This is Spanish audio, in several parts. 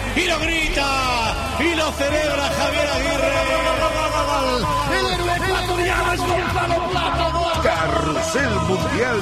y lo grita y lo celebra Javier Aguirre. El héroe ecuatoriano es Gonzalo Plata. Carrusel Mundial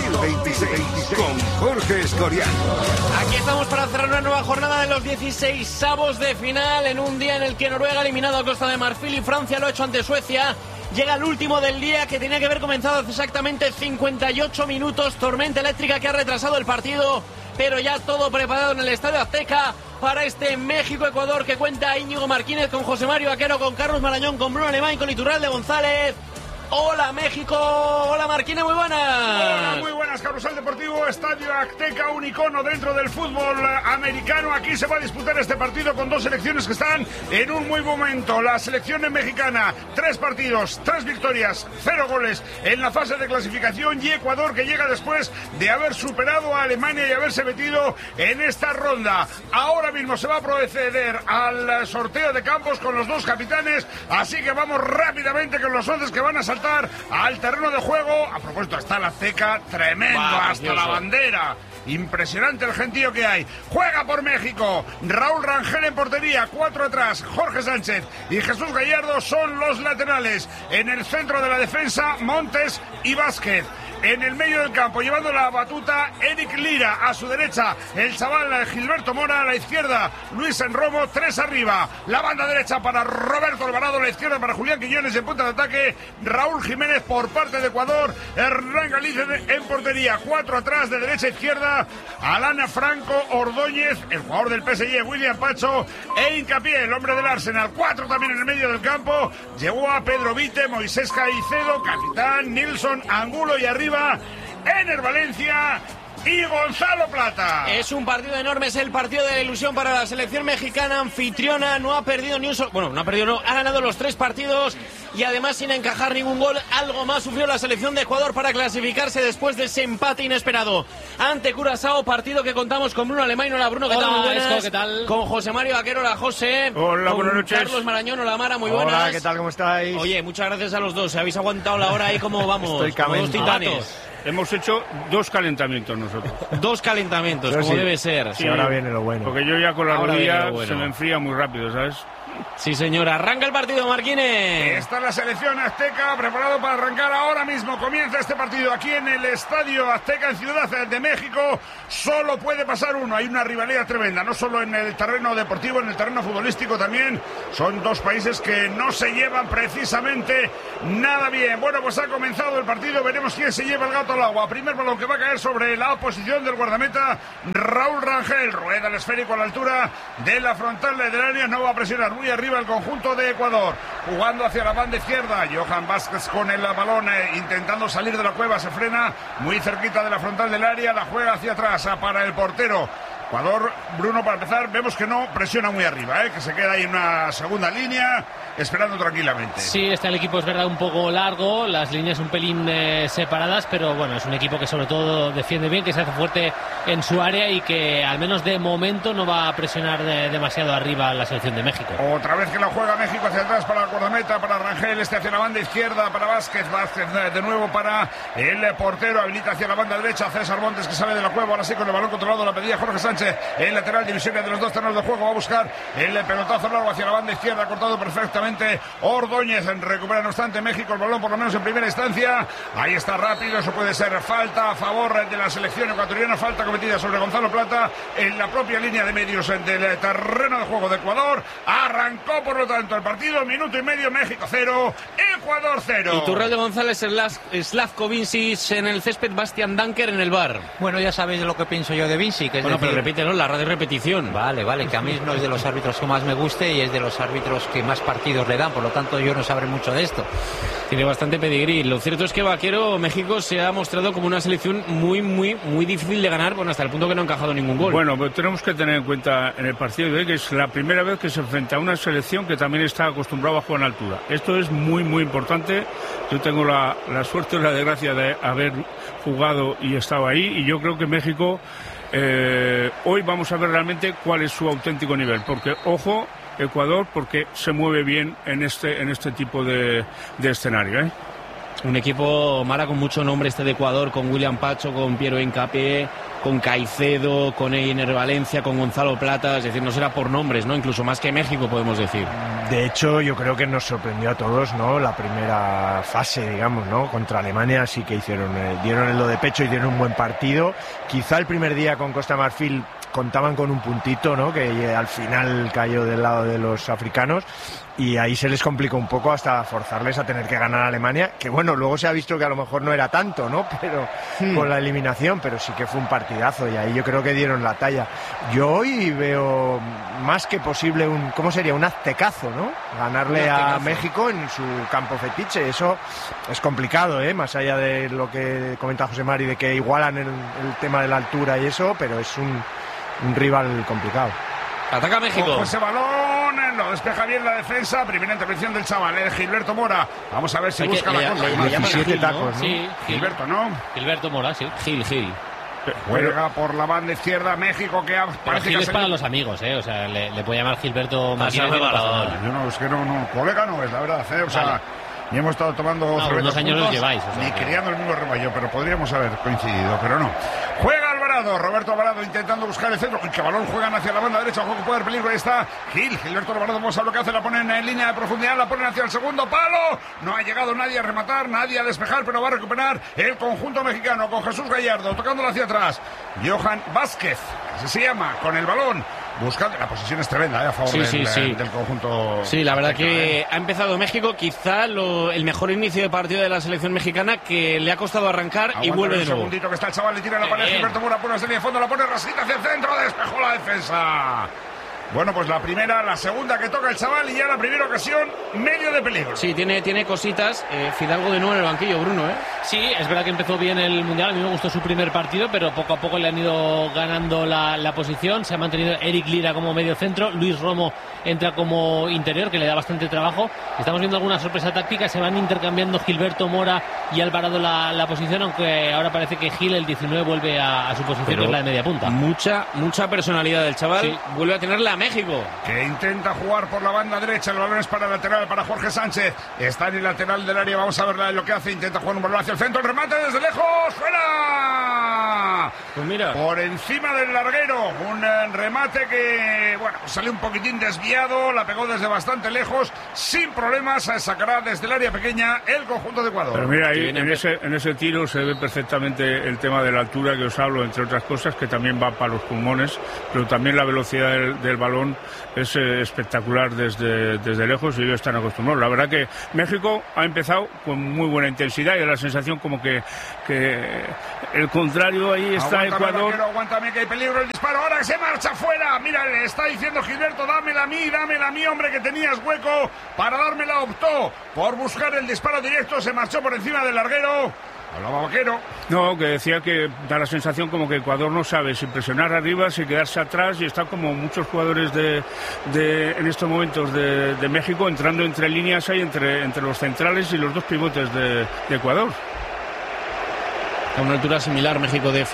2026 con Jorge Escoriano. Aquí estamos para cerrar una nueva jornada de los 16avos de final en un día en el que Noruega ha eliminado a Costa de Marfil y Francia lo ha hecho ante Suecia. Llega el último del día, que tenía que haber comenzado hace exactamente 58 minutos. Tormenta eléctrica que ha retrasado el partido, pero ya todo preparado en el Estadio Azteca para este México-Ecuador que cuenta Íñigo Martínez con José Mario Vaquero, con Carlos Marañón, con Bruno Alemán, con Iturralde González. Hola México, hola Marquina, muy buenas. Hola, muy buenas, Carrusel Deportivo, Estadio Azteca, un icono dentro del fútbol americano. Aquí se va a disputar este partido con dos selecciones que están en un muy buen momento. La selección mexicana, 3 partidos, 3 victorias, 0 goles en la fase de clasificación, y Ecuador que llega después de haber superado a Alemania y haberse metido en esta ronda. Ahora mismo se va a proceder al sorteo de campos con los dos capitanes, así que vamos rápidamente con los 11 que van a saltar al terreno de juego. A propósito, está la Azteca tremendo, hasta la bandera. Impresionante el gentío que hay. Juega por México Raúl Rangel en portería, 4 atrás, Jorge Sánchez y Jesús Gallardo son los laterales. En el centro de la defensa, Montes y Vázquez. En el medio del campo, llevando la batuta, Eric Lira. A su derecha, el chaval Gilberto Mora. A la izquierda, Luis Enromo. 3 arriba. La banda derecha para Roberto Alvarado. La izquierda para Julián Quiñones en punta de ataque. Raúl Jiménez por parte de Ecuador. Hernán Galicia en portería. 4 atrás, de derecha a izquierda. Alana Franco, Ordóñez, el jugador del PSG, William Pacho. E Hincapié, el hombre del Arsenal. 4 también en el medio del campo. Llevó a Pedro Vite, Moisés Caicedo, capitán, Nilsson, Angulo y arriba Ener Valencia y Gonzalo Plata. Es un partido enorme, es el partido de la ilusión para la selección mexicana anfitriona. No ha perdido ni un solo... Bueno, no ha perdido, no. Ha ganado los 3 partidos y además sin encajar ningún gol. Algo más sufrió la selección de Ecuador para clasificarse después de ese empate inesperado ante Curazao. Partido que contamos con Bruno Alemán. Hola Bruno, ¿qué tal? Muy buenas. ¿Qué tal? Con José Mario Vaquero, hola José. Hola, buenas noches. Carlos Marañón, hola Mara, muy buenas. Hola, ¿qué tal? ¿Cómo estáis? Oye, muchas gracias a los dos. Habéis aguantado la hora ahí como vamos. Estoy como dos titanes. Hemos hecho 2 calentamientos nosotros. 2 calentamientos, Pero como sí. debe ser. Sí, ahora viene lo bueno. Porque yo ya con la Ahora rodilla viene lo bueno. se me enfría muy rápido, ¿sabes? Sí, señor. Arranca el partido, Marquines. Está la selección azteca preparado para arrancar ahora mismo. Comienza este partido aquí en el Estadio Azteca en Ciudad de México. Solo puede pasar uno. Hay una rivalidad tremenda, no solo en el terreno deportivo, en el terreno futbolístico también. Son 2 países que no se llevan precisamente nada bien. Bueno, pues ha comenzado el partido. Veremos quién se lleva el gato al agua. Primer balón que va a caer sobre la posición del guardameta Raúl Rangel. Rueda el esférico a la altura de la frontal del área. No va a presionar muy arriba el conjunto de Ecuador, jugando hacia la banda izquierda. Johan Vázquez con el balón intentando salir de la cueva, se frena muy cerquita de la frontal del área, la juega hacia atrás para el portero. Ecuador, Bruno, para empezar, vemos que no presiona muy arriba, que se queda ahí en una segunda línea, esperando tranquilamente. Sí, está el equipo, es verdad, un poco largo, las líneas un pelín separadas, pero bueno, es un equipo que sobre todo defiende bien, que se hace fuerte en su área y que al menos de momento no va a presionar demasiado arriba la selección de México. Otra vez que la juega México hacia atrás para el guardameta, para Rangel, hacia la banda izquierda, para Vázquez de nuevo para el portero, habilita hacia la banda derecha, César Montes que sale de la cueva, ahora sí con el balón controlado, la pedía Jorge Sánchez. El lateral, división de los 2 terrenos de juego, va a buscar el pelotazo largo hacia la banda izquierda, cortado perfectamente Ordóñez. Recupera no obstante México el balón, por lo menos en primera instancia. Ahí está rápido, eso puede ser falta a favor de la selección ecuatoriana, falta cometida sobre Gonzalo Plata en la propia línea de medios del terreno de juego de Ecuador. Arrancó por lo tanto el partido, minuto y medio, México 0, Ecuador 0. Iturralde González, Slavko Vincic en el césped, Bastian Danker en el bar. Bueno, ya sabéis lo que pienso yo de Vinci, que es Bueno, decir... pero repítelo, la radio repetición. Vale, que a mí no es de los árbitros que más me guste y es de los árbitros que más partidos le dan, por lo tanto yo no sabré mucho de esto. Tiene bastante pedigrí. Lo cierto es que Vaquero, México se ha mostrado como una selección muy difícil de ganar, bueno, hasta el punto que no ha encajado ningún gol. Bueno, pero tenemos que tener en cuenta en el partido de hoy que es la primera vez que se enfrenta a una selección que también está acostumbrada a jugar en altura. Esto es muy importante. Yo tengo la suerte y la desgracia de haber jugado y estado ahí, y yo creo que México hoy vamos a ver realmente cuál es su auténtico nivel, porque ojo Ecuador, porque se mueve bien en este tipo de escenario, Un equipo, Mara, con mucho nombre este de Ecuador, con William Pacho, con Piero Hincapié, con Caicedo, con Einer Valencia, con Gonzalo Plata, es decir, no será por nombres, ¿no? Incluso más que México, podemos decir. De hecho, yo creo que nos sorprendió a todos, ¿no? La primera fase, digamos, ¿no? Contra Alemania sí que dieron el do de pecho y dieron un buen partido. Quizá el primer día con Costa de Marfil contaban con un puntito, ¿no? Que al final cayó del lado de los africanos y ahí se les complicó un poco hasta forzarles a tener que ganar a Alemania, que bueno, luego se ha visto que a lo mejor no era tanto, ¿no? Pero con la eliminación, pero sí que fue un partidazo y ahí yo creo que dieron la talla. Yo hoy veo más que posible ¿cómo sería? Un aztecazo, ¿no? Ganarle a México en su campo fetiche, eso es complicado, ¿eh? Más allá de lo que comenta José Mari, de que igualan el tema de la altura y eso, pero es un rival complicado. Ataca México. Ojo ese balón, lo despeja bien la defensa. Primera intervención del chaval, Gilberto Mora. Vamos a ver si busca la cosa. 17 tacos, ¿no? Sí, Gilberto, ¿no? Gilberto Mora, sí. Gil. Juega por la banda izquierda México, que parece Gil que es para los amigos, o sea, le puede llamar Gilberto Martínez. Yo no, es que no, colega no es, la verdad, o sea, vale. Y hemos estado tomando unos años los lleváis, o sea, ni criando el mismo rebaño, pero podríamos haber coincidido, pero no. Juega Alvarado, Roberto Alvarado intentando buscar el centro, que balón juegan hacia la banda derecha, juego puede haber peligro, ahí está Gilberto Alvarado, vamos a ver lo que hace, la ponen en línea de profundidad, la ponen hacia el segundo palo, no ha llegado nadie a rematar, nadie a despejar, pero va a recuperar el conjunto mexicano con Jesús Gallardo, tocándolo hacia atrás, Johan Vázquez, así se llama, con el balón. Buscando, la posición es tremenda a favor del conjunto. Sí, la verdad que ha empezado México, quizá el mejor inicio de partido de la selección mexicana, que le ha costado arrancar. Aguanta, y vuelve de nuevo. Un segundito que está el chaval, le tira la pared, Gilberto Mora pone la serie de fondo, la pone rasita hacia el centro, despejó la defensa. Bueno, pues la primera, la segunda que toca el chaval y ya la primera ocasión, medio de peligro. Sí, tiene cositas. Fidalgo de nuevo en el banquillo, Bruno, ¿eh? Sí, es verdad que empezó bien el Mundial, a mí me gustó su primer partido, pero poco a poco le han ido ganando la posición. Se ha mantenido Eric Lira como medio centro, Luis Romo entra como interior, que le da bastante trabajo. Estamos viendo alguna sorpresa táctica, se van intercambiando Gilberto Mora y Alvarado la posición, aunque ahora parece que Gil, el 19, vuelve a su posición, pero que es la de media punta. Mucha personalidad del chaval, sí. Vuelve a tenerla México, que intenta jugar por la banda derecha, el balón es para el lateral, para Jorge Sánchez, está en el lateral del área, vamos a ver lo que hace, intenta jugar un balón hacia el centro, el remate desde lejos, fuera, pues mira, por encima del larguero, un remate que, bueno, salió un poquitín desviado, la pegó desde bastante lejos, sin problemas, sacará desde el área pequeña el conjunto de Ecuador. Pero mira, ahí en ese tiro se ve perfectamente el tema de la altura que os hablo, entre otras cosas, que también va para los pulmones, pero también la velocidad del balón es espectacular desde lejos y ellos están acostumbrados. La verdad que México ha empezado con muy buena intensidad y da la sensación como que el contrario ahí está. Aguántame, Ecuador. Vaquero, aguántame que hay peligro el disparo, ahora que se marcha fuera. Mira, le está diciendo Gilberto, dámela a mí, hombre, que tenías hueco para dármela, optó por buscar el disparo directo, se marchó por encima del larguero. Hablaba Vaquero. No, que decía que da la sensación como que Ecuador no sabe si presionar arriba, si quedarse atrás, y está como muchos jugadores en estos momentos de México entrando entre líneas ahí, entre los centrales y los dos pivotes de Ecuador. A una altura similar, México DF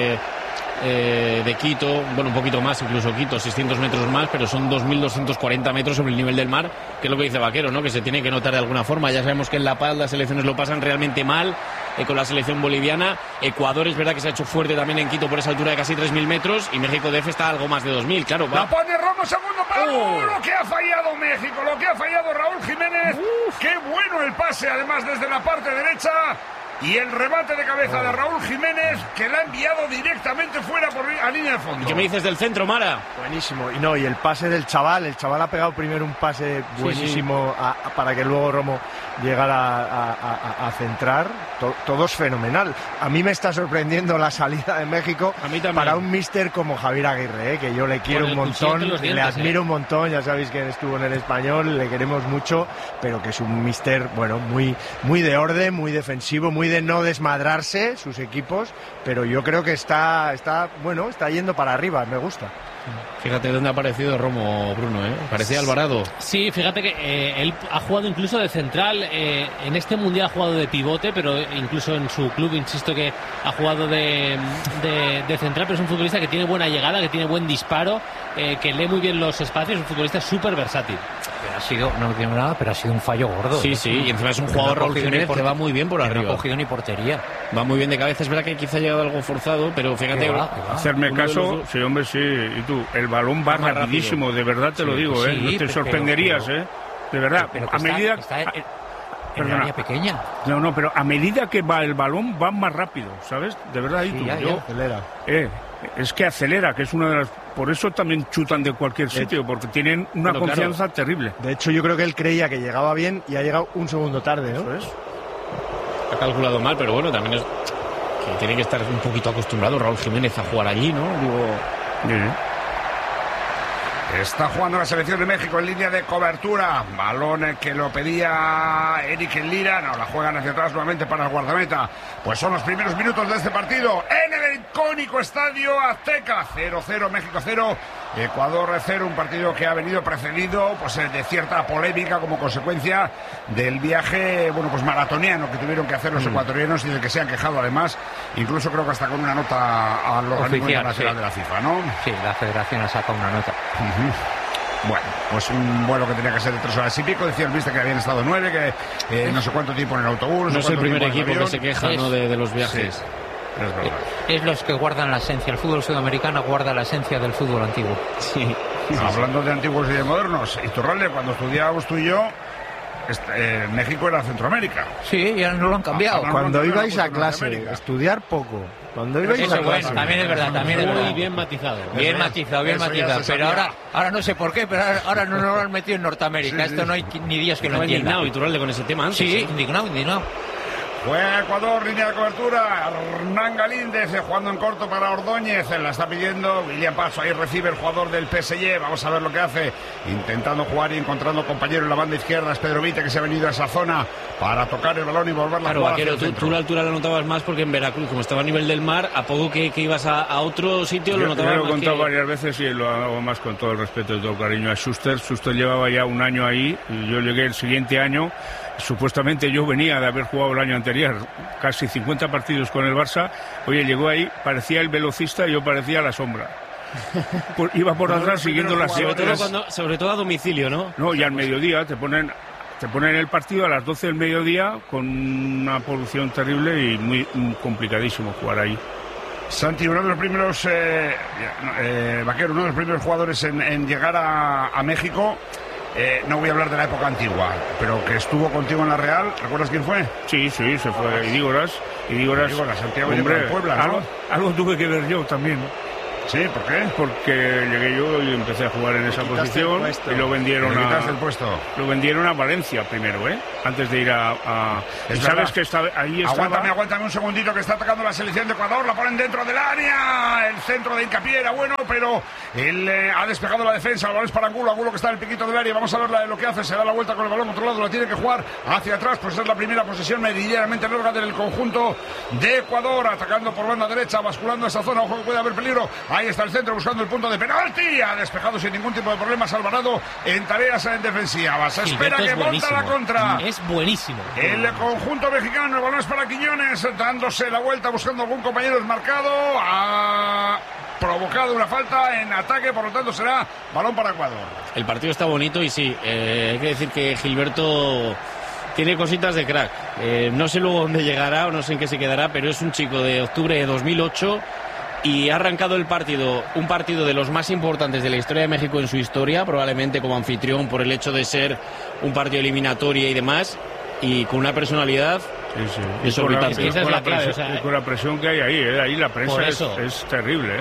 de Quito, bueno, un poquito más, incluso Quito, 600 metros más, pero son 2.240 metros sobre el nivel del mar, que es lo que dice Vaquero, ¿no? Que se tiene que notar de alguna forma. Ya sabemos que en La Paz las selecciones lo pasan realmente mal, con la selección boliviana. Ecuador es verdad que se ha hecho fuerte también en Quito por esa altura de casi 3.000 metros, y México DF está algo más de 2.000, claro. La pone Romo, segundo palo, lo que ha fallado México, lo que ha fallado Raúl Jiménez. Qué bueno el pase, además desde la parte derecha. Y el remate de cabeza de Raúl Jiménez, que la ha enviado directamente fuera a línea de fondo. ¿Y qué me dices del centro, Mara? Buenísimo. Y el pase del chaval. El chaval ha pegado primero un pase buenísimo para que luego Romo llegara a centrar. Todo es fenomenal. A mí me está sorprendiendo la salida de México para un míster como Javier Aguirre, que yo le quiero un montón, le admiro un montón. Ya sabéis que estuvo en el Español, le queremos mucho, pero que es un míster, bueno, muy de orden, muy defensivo, muy de no desmadrarse sus equipos, pero yo creo que está yendo para arriba, me gusta. Fíjate dónde ha aparecido Romo, Bruno, parecía Alvarado. Sí, fíjate que él ha jugado incluso de central, en este mundial ha jugado de pivote, pero incluso en su club, insisto que ha jugado de central, pero es un futbolista que tiene buena llegada, que tiene buen disparo, que lee muy bien los espacios, un futbolista súper versátil. Pero ha sido, no tiene nada, pero ha sido un fallo gordo. Sí, y encima es un jugador, Raúl Jiménez, que va muy bien por arriba. No ha cogido ni portería. Va muy bien de cabeza, es verdad que quizá ha llegado algo forzado, pero fíjate... Hacerme caso, sí, hombre, sí, y tú, el balón va rapidísimo, de verdad te lo digo, no te sorprenderías, de verdad, a medida... En el área pequeña. No, pero a medida que va el balón, va más rápido, ¿sabes? De verdad, sí, acelera. Es que acelera, que es una de las... Por eso también chutan de cualquier sitio, porque tienen una confianza terrible. De hecho, yo creo que él creía que llegaba bien y ha llegado un segundo tarde, ¿no? Eso es. Ha calculado mal, pero bueno, también es que tiene que estar un poquito acostumbrado Raúl Jiménez a jugar allí, ¿no? Está jugando la selección de México en línea de cobertura. Balón que lo pedía Eric Lira. No, la juegan hacia atrás nuevamente para el guardameta. Pues son los primeros minutos de este partido en el icónico Estadio Azteca. 0-0, México 0, Ecuador 0. Un partido que ha venido precedido pues de cierta polémica como consecuencia del viaje maratoniano que tuvieron que hacer los ecuatorianos y del que se han quejado además. Incluso creo que hasta con una nota al organismo internacional de la FIFA, ¿no? Sí, la federación ha sacado una nota. Bueno, pues un vuelo que tenía que ser de 3 horas y pico. Decía el mister que habían estado 9, que no sé cuánto tiempo en el autobús. No es el primer equipo que se queja de los viajes. Sí. Es verdad. Es los que guardan la esencia. El fútbol sudamericano guarda la esencia del fútbol antiguo. Sí. Hablando de antiguos y de modernos, Iturralde, cuando estudiábamos tú y yo, México era Centroamérica. Sí, ya no lo han cambiado. Cuando ibais a clase, estudiar poco. Cuando ibais a clase. También es verdad, Muy bien matizado. Bien matizado. Pero ahora no sé por qué, pero ahora no lo han metido en Norteamérica. Esto no hay ni Dios que lo entienda. Indignado Iturralde con ese tema antes. Sí, indignado. Fue Ecuador, línea de cobertura. Hernán Galíndez jugando en corto para Ordóñez. La está pidiendo William Paso. Ahí recibe el jugador del PSG. Vamos a ver lo que hace. Intentando jugar y encontrando compañero en la banda izquierda. Es Pedro Vite, que se ha venido a esa zona para tocar el balón y volverla a jugar. Vaquero, tú la altura la notabas más porque en Veracruz, como estaba a nivel del mar, a poco que ibas a otro sitio lo notabas más. Yo lo he contado varias veces y lo hago más con todo el respeto y todo el cariño a Schuster. Schuster llevaba ya un año ahí y yo llegué el siguiente año. Supuestamente yo venía de haber jugado el año anterior casi 50 partidos con el Barça. Oye, llegó ahí, parecía el velocista y yo parecía la sombra. Iba por atrás siguiendo las sobre todo a domicilio, ¿no? No, y al mediodía te ponen el partido a las 12 del mediodía con una polución terrible y muy complicadísimo jugar ahí. Santi, uno de los primeros Vaquero, uno de los primeros jugadores en llegar a México. No voy a hablar de la época antigua, pero que estuvo contigo en la Real. ¿Recuerdas quién fue? Sí, se fue Idígoras, Santiago, hombre, de Puebla, ¿no? Algo tuve que ver yo también. Sí, ¿por qué? Porque llegué yo y empecé a jugar en esa posición y lo vendieron lo vendieron a Valencia primero, antes de ir ¿Sabes verdad. Que ahí estaba? Aguántame un segundito, que está atacando la selección de Ecuador, la ponen dentro del área, el centro de hincapié era bueno, pero él ha despejado la defensa, el balón es para Angulo que está en el piquito del área, vamos a ver lo que hace, se da la vuelta con el balón, otro lado la tiene que jugar hacia atrás, pues es la primera posesión meridianamente larga del conjunto de Ecuador, atacando por banda derecha, basculando esa zona, ojo que puede haber peligro. Ahí está el centro buscando el punto de penalti. Ha despejado sin ningún tipo de problemas Alvarado en tareas defensivas. Se espera que monta la contra. Es buenísimo. El conjunto mexicano, el balón es para Quiñones, dándose la vuelta, buscando algún compañero desmarcado. Ha provocado una falta en ataque, por lo tanto será balón para Ecuador. El partido está bonito y sí, hay que decir que Gilberto tiene cositas de crack. No sé luego dónde llegará o no sé en qué se quedará, pero es un chico de octubre de 2008 y ha arrancado un partido de los más importantes de la historia de México en su historia, probablemente como anfitrión por el hecho de ser un partido eliminatorio y demás, y con una personalidad exorbitante. Esa es la clave, con la presión que hay ahí la prensa es terrible.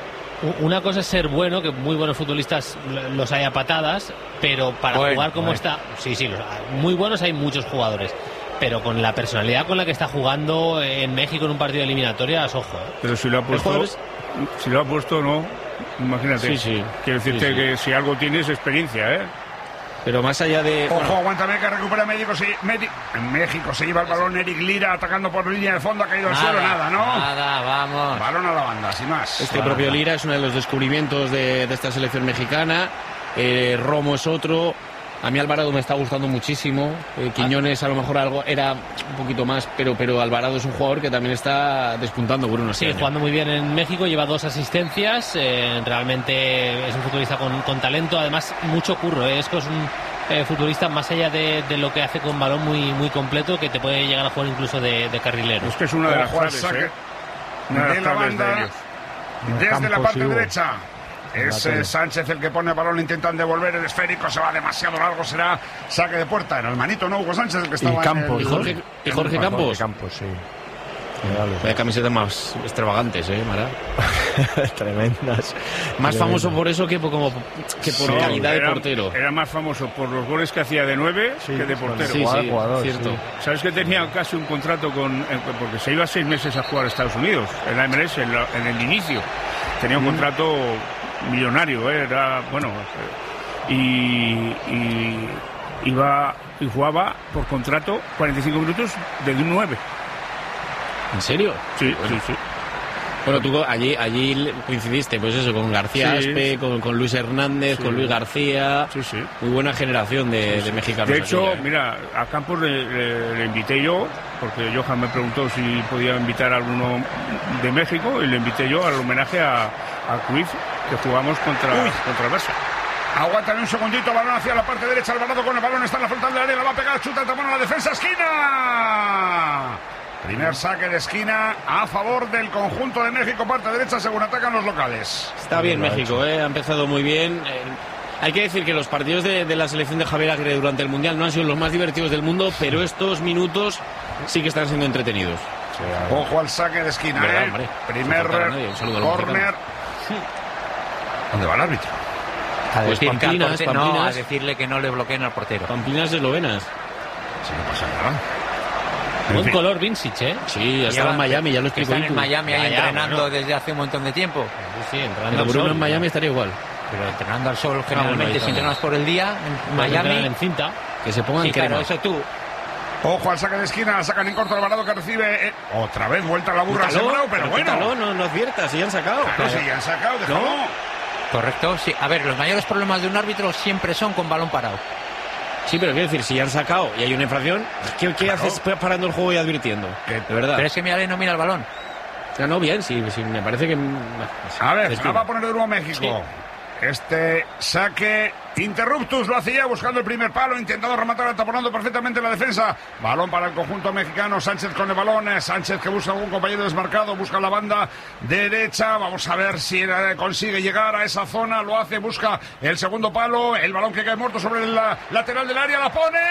Una cosa es ser bueno, que muy buenos futbolistas los hay a patadas, pero para jugar como está, muy buenos hay muchos jugadores. Pero con la personalidad con la que está jugando en México en un partido de eliminatorias, ojo. Pero si lo ha puesto, no. Imagínate. Sí. Quiero decirte que si algo tienes experiencia, Pero más allá de... Ojo, bueno, aguántame que recupera México. En México se lleva el balón Eric Lira atacando por línea de fondo. Ha caído al suelo, nada, ¿no? Nada, vamos. Balón a la banda, sin más. Este propio Lira es uno de los descubrimientos de esta selección mexicana. Romo es otro. A mí Alvarado me está gustando muchísimo. Quiñones a lo mejor algo era un poquito más, pero Alvarado es un jugador que también está despuntando, Bruno. Sí, jugando muy bien en México, lleva 2 asistencias. Realmente es un futbolista con talento, además mucho curro. Esco es un futbolista más allá de lo que hace con balón muy completo, que te puede llegar a jugar incluso de carrilero. Es que es una de las claves, Una de la banda, desde la parte derecha. Es Sánchez el que pone el balón, intentan devolver el esférico, se va demasiado largo, será saque de puerta. Era el manito, ¿no? Hugo Sánchez el que estaba Campos, y Jorge Campos. Jorge Campos, sí. Vaya camisetas más extravagantes, Mara. Tremendas. Más famoso por eso que por calidad de portero. Era más famoso por los goles que hacía de 9 que de portero. Sí, jugador, cierto. Sí. ¿Sabes que tenía casi un contrato porque se iba 6 meses a jugar a Estados Unidos, en la MLS, en el inicio? Tenía un contrato millonario, era bueno, y iba y jugaba por contrato 45 minutos de un 9. ¿En serio? Sí, bueno. sí. Bueno, tú allí coincidiste, pues eso, con García Aspe, con Luis Hernández, con Luis García. Sí, sí. Muy buena generación de mexicanos. De hecho, aquí, mira, a Campos le invité yo, porque Johan me preguntó si podía invitar a alguno de México, y le invité yo al homenaje a Cruyff, que jugamos contra el Barça. Aguántame un segundito, balón hacia la parte derecha, Alvarado con el balón, está en la frontal del área, la va a pegar, chuta, tapón a la defensa, esquina. Primer saque de esquina a favor del conjunto de México, parte derecha, según atacan los locales. Está bien México, ha empezado muy bien. Hay que decir que los partidos de la selección de Javier Aguirre durante el Mundial no han sido los más divertidos del mundo, pero estos minutos sí que están siendo entretenidos. Ojo al saque de esquina, primer córner. ¿Dónde va el árbitro? A Pues decir Pamplinas, no, a decirle que no le bloqueen al portero. Pamplinas eslovenas. Sí, no pasa nada. Buen color Vincic, ¿eh? Sí, ya estaba en Miami, ya lo explico. Están en Miami ahí entrenando desde hace un montón de tiempo. Sí, entrenando Pero al Bruno sol. en Miami estaría igual. Pero entrenando al sol generalmente, bueno, si entrenas por el día, en Miami. En cinta. Que se pongan Sí, crema. claro, eso tú. Ojo al saque de esquina, sacan en corto Alvarado que recibe otra vez vuelta a la burra sembrado, pero bueno. No adviertas, si ya han sacado. Claro, si ya han sacado, déjalo. Correcto, sí. A ver, los mayores problemas de un árbitro siempre son con balón parado. Sí, pero quiero decir, si ya han sacado y hay una infracción, ¿qué haces parando el juego y advirtiendo? De verdad. Pero es que mira, no mira el balón. No, bien, sí, me parece que... A ver, la va a poner de nuevo México. Sí. Este saque interruptus lo hacía buscando el primer palo, intentando rematar, taponando perfectamente la defensa. Balón para el conjunto mexicano, Sánchez con el balón, Sánchez que busca algún compañero desmarcado, busca la banda derecha, vamos a ver si consigue llegar a esa zona, lo hace, busca el segundo palo, el balón que cae muerto sobre el lateral del área, la pone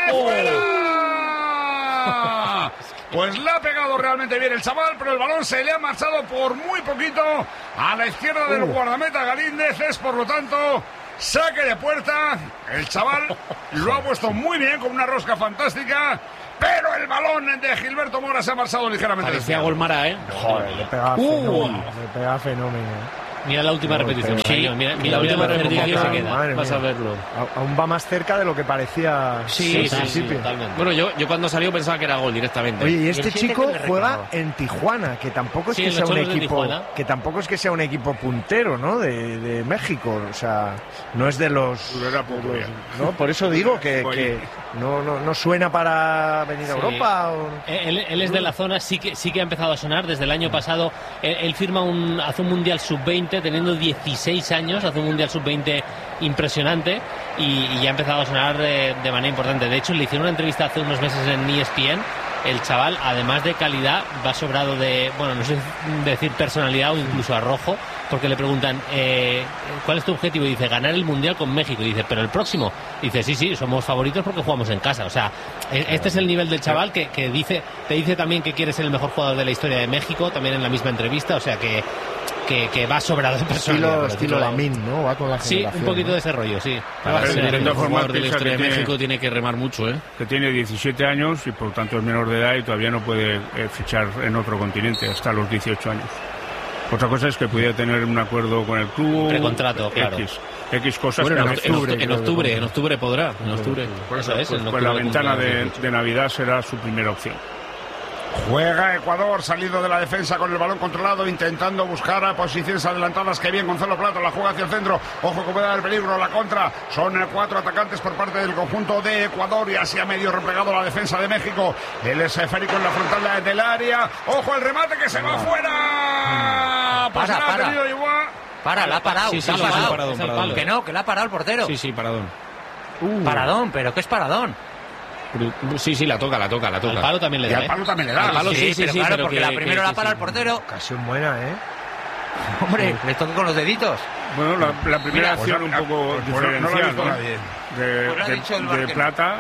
¡fuera! Pues le ha pegado realmente bien el chaval, pero el balón se le ha marchado por muy poquito a la izquierda del guardameta Galíndez. Es, por lo tanto, saque de puerta. El chaval lo ha puesto muy bien, con una rosca fantástica, pero el balón de Gilberto Mora se ha marchado ligeramente. Parecía Golmara, Joder, le pegaba fenómeno. Mira la última repetición. Sí, mira la última repetición se queda. Vas a verlo. Aún va más cerca de lo que parecía sí, totalmente. Bueno, yo cuando salió pensaba que era gol directamente. Oye, y este chico juega en Tijuana, que tampoco es que sea un equipo, un equipo puntero, ¿no? De México, o sea, no es de los, ¿no? Por eso digo que no suena para venir a Europa. Él es de la zona, sí que ha empezado a sonar desde el año pasado. Él firma hace un mundial sub-20 teniendo 16 años, hace un mundial sub-20 impresionante y ya ha empezado a sonar de manera importante. De hecho, le hicieron una entrevista hace unos meses en ESPN. El chaval, además de calidad, va sobrado de, bueno, no sé decir personalidad o incluso arrojo, porque le preguntan ¿cuál es tu objetivo? Y dice, ganar el Mundial con México. Y dice, pero el próximo. Dice, sí, somos favoritos porque jugamos en casa. O sea, este es el nivel del chaval que te dice también que quiere ser el mejor jugador de la historia de México, también en la misma entrevista. O sea que va sobrado de personalidad. Estilo Lamine, ¿no? Va con la generación. Sí, un poquito de ese rollo, sí. Para ser el mejor jugador de la historia de México tiene que remar mucho, Que tiene 17 años y por tanto es menor de edad y todavía no puede fichar en otro continente hasta los 18 años. Otra cosa es que pudiera tener un acuerdo con el club. Precontrato, claro. X cosas. Bueno, que en octubre podrá. En octubre. Pues la ventana de Navidad será su primera opción. Juega Ecuador, salido de la defensa con el balón controlado, intentando buscar a posiciones adelantadas. Que bien Gonzalo Plato, la juega hacia el centro. Ojo que puede dar peligro, la contra. Son 4 atacantes por parte del conjunto de Ecuador y así a medio replegado la defensa de México. El esférico en la frontal del área. Ojo el remate que se va fuera. Para, la ha parado. Sí, paradón. Que no, que la ha parado el portero. Sí, paradón. Paradón, pero ¿qué es paradón? Sí, la toca. Al palo también le da. Al palo también le da. Al palo sí, pero porque la primera la para el portero. Ocasión buena, Hombre, le toca con los deditos. Bueno, la primera acción un poco diferencial, no de Plata.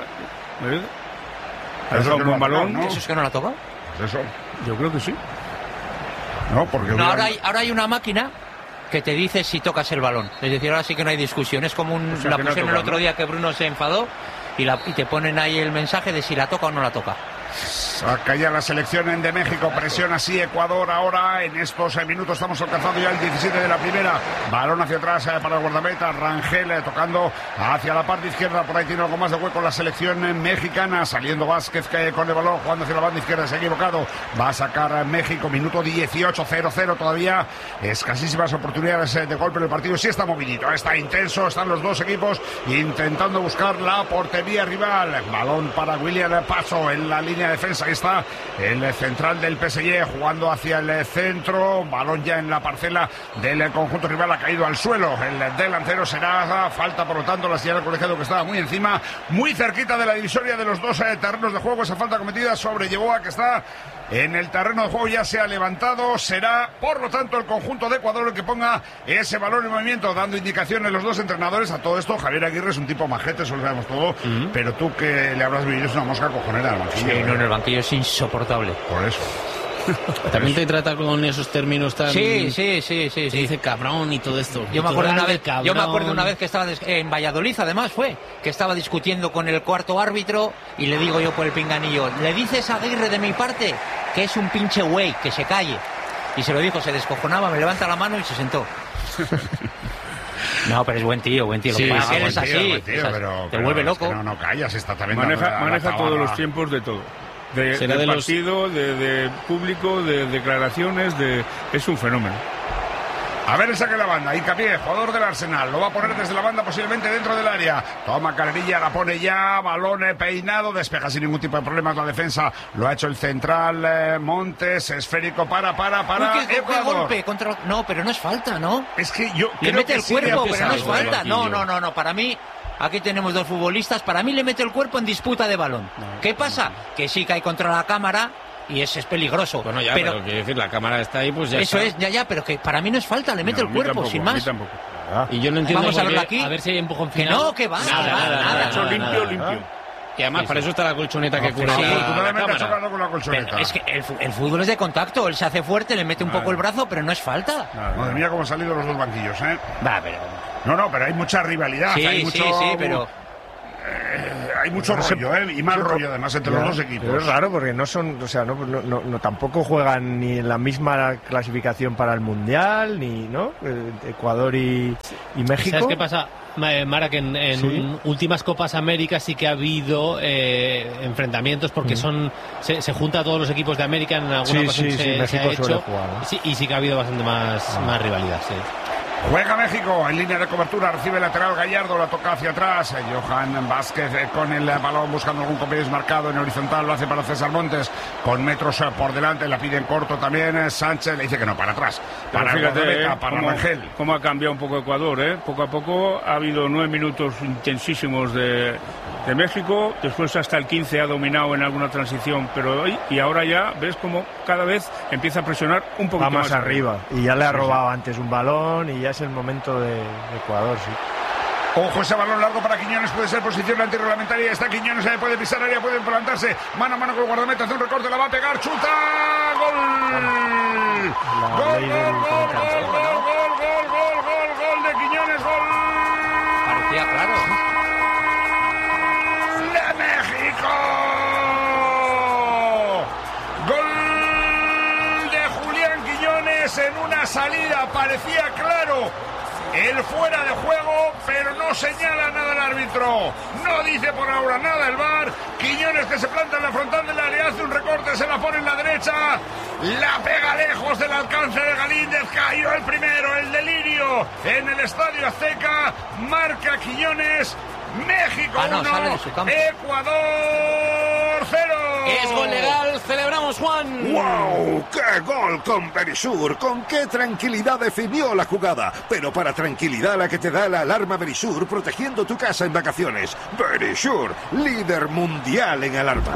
Ha un buen balón. ¿no? ¿Eso es que no la toca? Eso. Yo creo que sí. No, porque ahora hay una máquina que te dice si tocas el balón. Es decir, ahora sí que no hay discusión. Es como la pusieron el otro día que Bruno se enfadó y te ponen ahí el mensaje de si la toca o no la toca. Saca ya la selección de México, presiona así Ecuador ahora. En estos minutos estamos alcanzando ya el 17 de la primera. Balón hacia atrás para el guardameta, Rangel tocando hacia la parte izquierda. Por ahí tiene algo más de hueco la selección mexicana. Saliendo Vázquez con el balón, jugando hacia la banda izquierda, se ha equivocado. Va a sacar México, minuto 18, 0-0 todavía. Escasísimas oportunidades de golpe en el partido. Sí está movidito, está intenso, están los dos equipos intentando buscar la portería rival. Balón para William Paso en la línea de defensa. Ahí está el central del PSG jugando hacia el centro. Balón ya en la parcela del conjunto rival, ha caído al suelo. El delantero será falta, por lo tanto, la señal del colegiado que estaba muy encima, muy cerquita de la divisoria de los dos terrenos de juego. Esa falta cometida sobre Yeboah, que está en el terreno de juego, ya se ha levantado. Será, por lo tanto, el conjunto de Ecuador el que ponga ese balón en movimiento, dando indicaciones los dos entrenadores. A todo esto, Javier Aguirre es un tipo majete, eso lo sabemos todo, pero tú que le habrás vivido es una mosca cojonera en el banquillo. Sí, no, en el banquillo es insoportable. Por eso. También te trata con esos términos tan... Sí. Se dice cabrón y todo esto. Yo me acuerdo una vez que estaba en Valladolid, además que estaba discutiendo con el cuarto árbitro y le digo yo por el pinganillo, le dices a Aguirre de mi parte que es un pinche güey, que se calle. Y se lo dijo, se descojonaba, me levanta la mano y se sentó. No, pero es buen tío. Lo que pasa es que él es así, pero te vuelve loco. Es que no callas, está también maneja todos los tiempos de todo. De partido, de público, de declaraciones, es un fenómeno. A ver el saque de la banda, Hincapié, jugador del Arsenal, lo va a poner desde la banda posiblemente dentro del área. Toma Carrerilla, la pone ya, balón peinado, despeja sin ningún tipo de problemas la defensa. Lo ha hecho el central Montes, esférico para ¿Qué golpe contra... No, pero no es falta, ¿no? Es que yo le creo mete que el cuerpo, sí, pero no es falta. No, para mí... Aquí tenemos dos futbolistas, para mí le mete el cuerpo en disputa de balón. ¿Qué pasa? Que sí cae contra la cámara y es peligroso. Bueno, ya, pero quiero decir, la cámara está ahí, pues ya eso está. pero que para mí no es falta, le mete el cuerpo, tampoco, sin más. Y yo no entiendo. Vamos a verlo aquí. A ver si hay empujón final. Que no, que va. Nada. Limpio. Y además, para eso está la colchoneta que cura. Afortunadamente ha chocado con la colchoneta. Pero es que el fútbol es de contacto, él se hace fuerte, le mete un poco el brazo, pero no es falta. Madre mía, cómo han salido los dos banquillos, pero... No, pero hay mucha rivalidad. Sí, pero... Hay mucho rollo, y mal rollo además entre los dos equipos. Pero es raro porque no son, o sea, no tampoco juegan ni en la misma clasificación para el Mundial, ni, ¿no? Ecuador y México. ¿Sabes qué pasa, Mara? Que en últimas Copas América sí que ha habido enfrentamientos porque se junta a todos los equipos de América, en alguna ocasión se ha hecho, y sí que ha habido bastante más rivalidad, sí. Juega México en línea de cobertura, recibe lateral Gallardo, la toca hacia atrás. Johan Vázquez con el balón buscando algún compañero marcado en horizontal, lo hace para César Montes con metros por delante, la pide en corto también. Sánchez le dice que no, para atrás. Para Rangel. Cómo ha cambiado un poco Ecuador, Poco a poco ha habido 9 minutos intensísimos de México, después hasta el 15 ha dominado en alguna transición, pero hoy y ahora ya ves como cada vez empieza a presionar un poquito más arriba. Y ya le ha robado antes un balón y ya es el momento de Ecuador, sí. Ojo, ese balón largo para Quiñones, puede ser posición antirreglamentaria. Está Quiñones, puede pisar área, puede plantarse mano a mano con el guardameta, hace un recorte, la va a pegar, chuta, gol. Gol de Quiñones, gol. Parecía claro. De México. Gol de Julián Quiñones en una salida, parecía claro. el fuera de juego, pero no señala nada el árbitro. No dice por ahora nada el VAR. Quiñones, que se planta en la frontal del área, hace un recorte, se la pone en la derecha, la pega lejos del alcance de Galíndez. Cayó el primero, el delirio en el Estadio Azteca. Marca Quiñones. México 1, Ecuador 0. Es gol legal, celebramos, Juan. ¡Wow! ¡Qué gol con Verisur! Con qué tranquilidad definió la jugada. Pero para tranquilidad la que te da la alarma Verisur, protegiendo tu casa en vacaciones. Verisur, líder mundial en alarmas.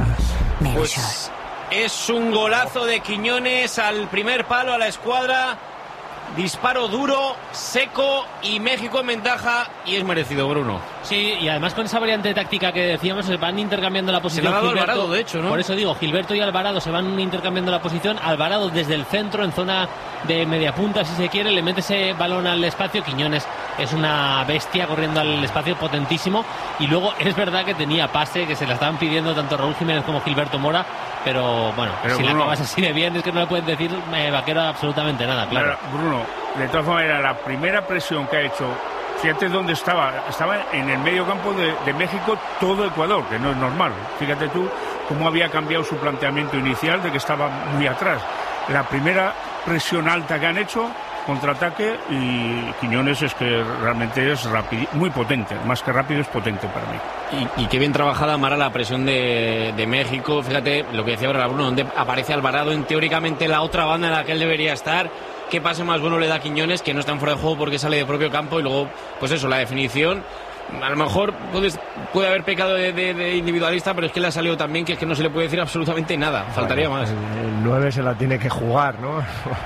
Pues es un golazo de Quiñones al primer palo, a la escuadra. Disparo duro, seco, y México en ventaja, y es merecido, Bruno. Sí, y además con esa variante táctica que decíamos, se van intercambiando la posición. Se le ha dado Gilberto, Alvarado, de hecho, ¿no? Por eso digo, Gilberto y Alvarado se van intercambiando la posición. Alvarado desde el centro, en zona de media punta, si se quiere, le mete ese balón al espacio. Quiñones es una bestia corriendo al espacio, potentísimo. Y luego es verdad que tenía pase, que se la estaban pidiendo tanto Raúl Jiménez como Gilberto Mora. Pero bueno, si Bruno, la acabas así de bien, es que no le pueden decir Vaquero absolutamente nada, claro. Bruno, de todas maneras, la primera presión que ha hecho, fíjate dónde estaba en el medio campo de México, todo Ecuador, que no es normal. Fíjate tú cómo había cambiado su planteamiento inicial, de que estaba muy atrás. La primera presión alta que han hecho, contraataque, y Quiñones es que realmente es rápido, muy potente, más que rápido, es potente para mí. Y qué bien trabajada, Mara, la presión de México. Fíjate lo que decía ahora Bruno, donde aparece Alvarado en teóricamente la otra banda en la que él debería estar. Qué pase más bueno le da a Quiñones, que no está en fuera de juego porque sale de propio campo, y luego, pues eso, la definición. A lo mejor puede haber pecado de individualista, pero es que le ha salido tan bien que es que no se le puede decir absolutamente nada. Faltaría más. El 9 se la tiene que jugar, ¿no?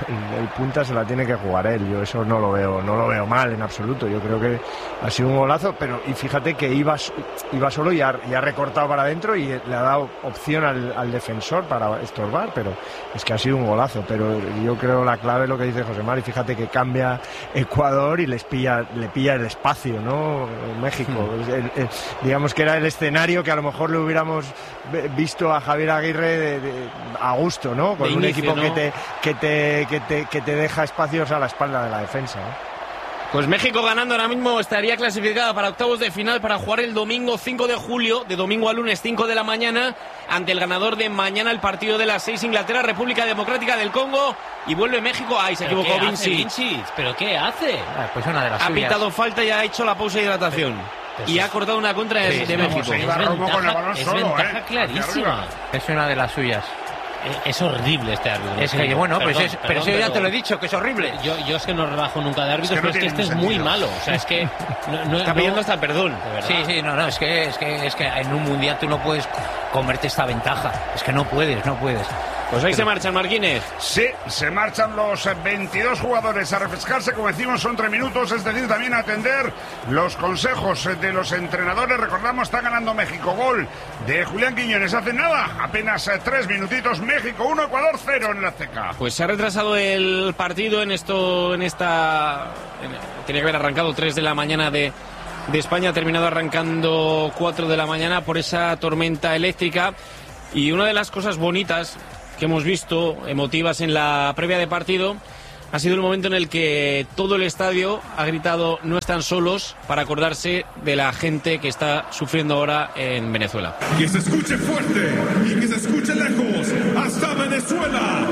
El punta se la tiene que jugar él. Yo eso no lo veo mal en absoluto. Yo creo que ha sido un golazo, pero y fíjate que iba solo y ha recortado para adentro y le ha dado opción al defensor para estorbar, pero es que ha sido un golazo. Pero yo creo la clave es lo que dice José Mari. Fíjate que cambia Ecuador y le pilla el espacio, ¿no? México. Digamos que era el escenario que a lo mejor le hubiéramos visto a Javier Aguirre a gusto, ¿no? Con un equipo, ¿no? que te deja espacios a la espalda de la defensa, ¿no? Pues México ganando ahora mismo estaría clasificada para octavos de final, para jugar el domingo 5 de julio, de domingo a lunes 5 de la mañana, ante el ganador de mañana, el partido de las 6, Inglaterra, República Democrática del Congo, y vuelve México. ¡Ay, se equivocó Vinci! ¿Pero qué hace? Pues una de las ha suyas. pitado falta y ha hecho la pausa de hidratación. Y ha cortado una contra de México. Se iba Romo con el balón solo, ventaja clarísima. Es una de las suyas. Es horrible este árbitro. Es que, bueno, pero eso ya te lo he dicho, que es horrible. Yo es que no rebajo nunca de árbitros, pero es que este es muy malo. O sea, es que está pidiendo hasta perdón. Sí, es que en un mundial tú no puedes comerte esta ventaja. Es que no puedes. Pues ahí se marchan, Marquines. Sí, se marchan los 22 jugadores a refrescarse, como decimos, son 3 minutos, es decir, también a atender los consejos de los entrenadores. Recordamos, está ganando México, gol de Julián Quiñones hace nada, apenas 3 minutitos. México 1, Ecuador 0 en la Azteca. Pues se ha retrasado el partido tenía que haber arrancado 3 de la mañana de España, ha terminado arrancando 4 de la mañana por esa tormenta eléctrica. Y una de las cosas bonitas que hemos visto, emotivas en la previa de partido, ha sido el momento en el que todo el estadio ha gritado "no están solos", para acordarse de la gente que está sufriendo ahora en Venezuela. Que se escuche fuerte y que se escuche lejos, hasta Venezuela.